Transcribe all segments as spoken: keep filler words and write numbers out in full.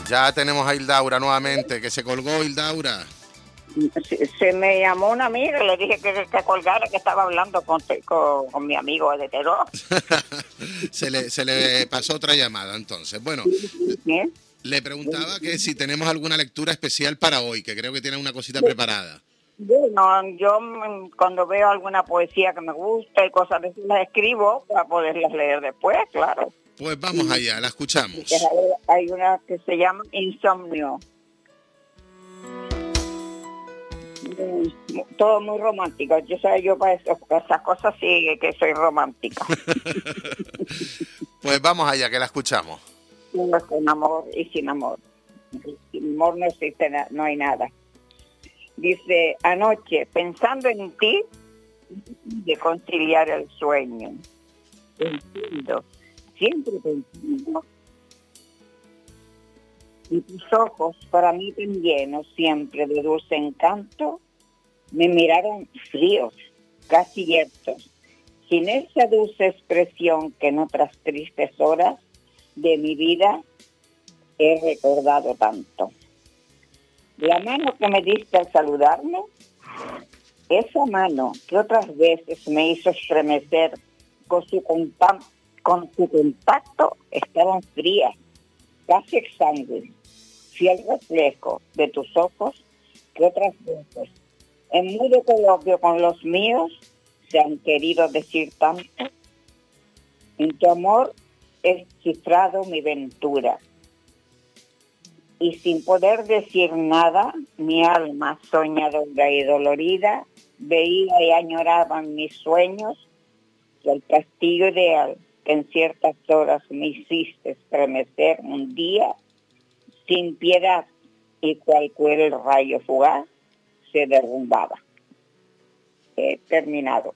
Ya tenemos a Hildaura nuevamente, que se colgó Hildaura. Se, se me llamó una amiga y le dije que, que colgara, que estaba hablando con, con, con mi amigo de terror. se, le, se le pasó otra llamada, entonces. Bueno, ¿Sí? le preguntaba que si tenemos alguna lectura especial para hoy, que creo que tiene una cosita preparada. Bueno, yo cuando veo alguna poesía que me gusta y cosas así, las escribo para poderlas leer después, claro. Pues vamos allá, la escuchamos. Hay una que se llama Insomnio. Todo muy romántico. Yo sé, yo para, eso, para esas cosas sí que soy romántica. Pues vamos allá, que la escuchamos. Con amor y sin amor. Sin amor no existe, no hay nada. Dice, anoche, pensando en ti, de conciliar el sueño. Pensando, siempre pensando. Y tus ojos, para mí tan llenos siempre de dulce encanto, me miraron fríos, casi yertos, sin esa dulce expresión que en otras tristes horas de mi vida he recordado tanto. La mano que me diste al saludarme, esa mano que otras veces me hizo estremecer con su contacto, con su contacto estaban frías, casi exangües, fiel reflejo de tus ojos que otras veces, en mudo coloquio con los míos, se han querido decir tanto. En tu amor he cifrado mi ventura. Y sin poder decir nada, mi alma soñadora y dolorida veía y añoraba en mis sueños que el castillo ideal que en ciertas horas me hiciste estremecer un día, sin piedad y cual cruel rayo fugaz, se derrumbaba. He terminado.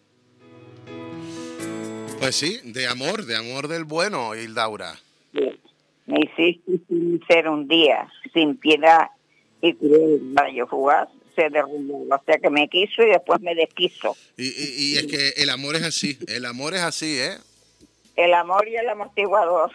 Pues sí, de amor, de amor del bueno, Hildaura. Sí. Me hiciste ser un día, sin piedad y cruel rayo fugaz, se derrumbó. O sea que me quiso y después me desquiso. Y, y, y es que el amor es así, el amor es así, ¿eh? El amor y el amortiguador.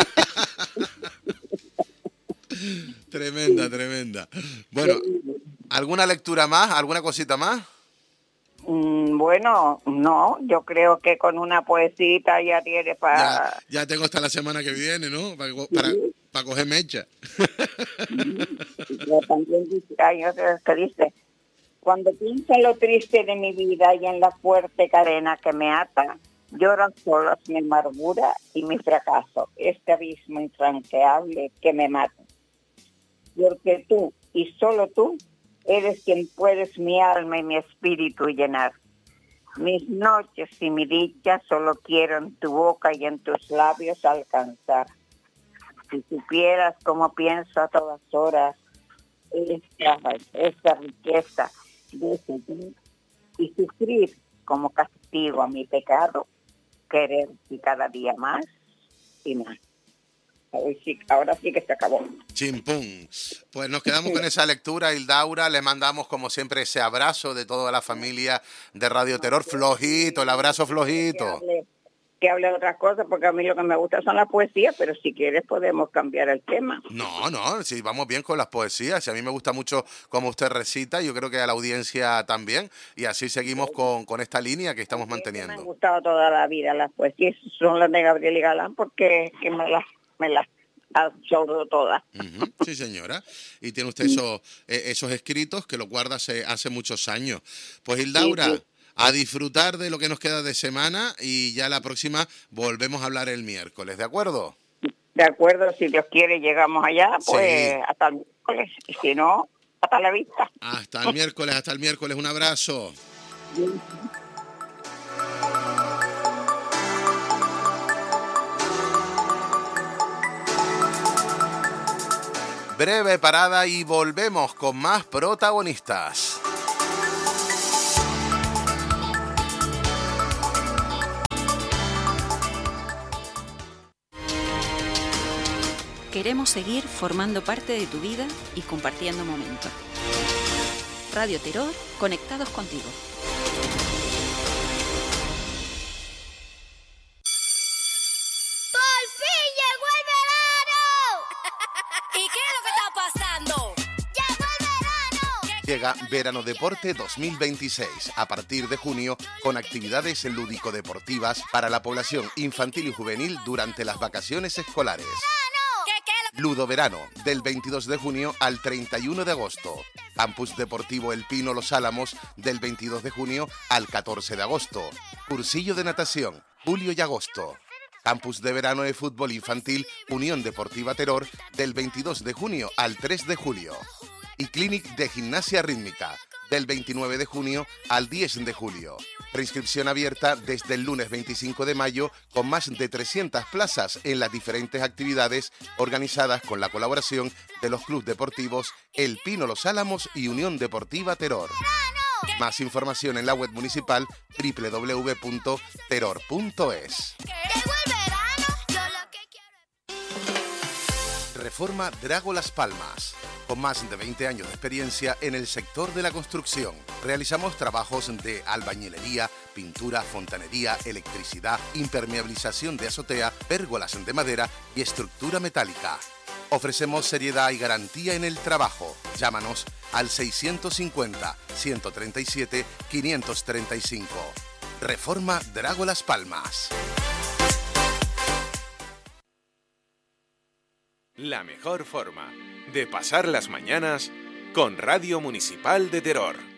Tremenda, tremenda. Bueno, ¿alguna lectura más? ¿Alguna cosita más? Mm, bueno, no, yo creo que con una poesita ya tiene para... Ya, ya tengo hasta la semana que viene, ¿no? Para, para, para coger mecha. Yo también dice, ay, otra vez que dice, cuando pienso en lo triste de mi vida y en la fuerte cadena que me ata, lloran solos mi amargura y mi fracaso, este abismo infranqueable que me mata. Porque tú, y solo tú, eres quien puedes mi alma y mi espíritu llenar. Mis noches y mi dicha solo quiero en tu boca y en tus labios alcanzar. Si supieras cómo pienso a todas horas esta, esta riqueza de ese ti, y sufrir como castigo a mi pecado, quererte cada día más y más. Ahora sí, ahora sí que se acabó. Chimpún. Pues nos quedamos con esa lectura, Hildaura. Le mandamos, como siempre, ese abrazo de toda la familia de Radio Terror. Flojito, el abrazo flojito. Que hable, que hable de otras cosas, porque a mí lo que me gusta son las poesías, pero si quieres podemos cambiar el tema. No, no, si vamos bien con las poesías. Si a mí me gusta mucho como usted recita, yo creo que a la audiencia también. Y así seguimos con, con esta línea que estamos manteniendo. Me han gustado toda la vida las poesías. Son las de Gabriel y Galán, porque que me las... me las absorbo todas. Uh-huh, sí, señora. Y tiene usted esos, eh, esos escritos que los guarda hace, hace muchos años. Pues, Hildaura, sí, sí. A disfrutar de lo que nos queda de semana y ya la próxima volvemos a hablar el miércoles, ¿de acuerdo? De acuerdo, si Dios quiere llegamos allá, pues sí. Hasta el miércoles. Y si no, hasta la vista. Hasta el miércoles, hasta el miércoles. Un abrazo. Sí. Breve parada y volvemos con más protagonistas. Queremos seguir formando parte de tu vida y compartiendo momentos. Radio Terror, conectados contigo. ¡Por fin llegó el verano! ¿Y qué es lo que está Llega Verano Deporte dos mil veintiséis, a partir de junio, con actividades lúdico-deportivas para la población infantil y juvenil durante las vacaciones escolares. Ludo Verano, del veintidós de junio al treinta y uno de agosto. Campus Deportivo El Pino Los Álamos, del veintidós de junio al catorce de agosto. Cursillo de natación, julio y agosto. Campus de Verano de Fútbol Infantil Unión Deportiva Teror, del veintidós de junio al tres de julio. Y Clinic de Gimnasia Rítmica, del veintinueve de junio al diez de julio. Preinscripción abierta desde el lunes veinticinco de mayo, con más de trescientas plazas en las diferentes actividades organizadas con la colaboración de los clubes deportivos El Pino Los Álamos y Unión Deportiva Teror. Más información en la web municipal doble u doble u doble u punto teror punto es. Reforma Drago Las Palmas. Con más de veinte años de experiencia en el sector de la construcción, realizamos trabajos de albañilería, pintura, fontanería, electricidad, impermeabilización de azotea, pérgolas de madera y estructura metálica. Ofrecemos seriedad y garantía en el trabajo. Llámanos al seiscientos cincuenta, ciento treinta y siete, quinientos treinta y cinco. Reforma Drago Las Palmas. La mejor forma de pasar las mañanas con Radio Municipal de Teror.